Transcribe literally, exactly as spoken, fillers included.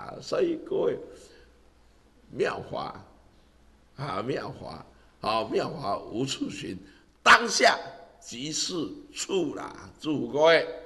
啊，所以各位妙法啊，妙法啊，妙法无处寻，当下即是处啦，祝福各位。